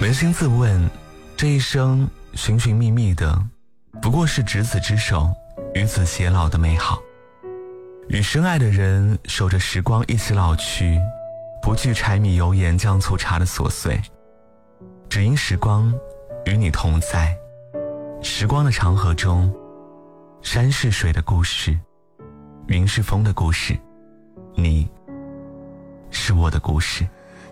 扪心自问，这一生寻寻觅觅的，不过是执子之手，与子偕老的美好。与深爱的人守着时光一起老去，不惧柴米油盐酱醋茶的琐碎，只因时光与你同在。时光的长河中，山是水的故事，云是风的故事，你是我的故事。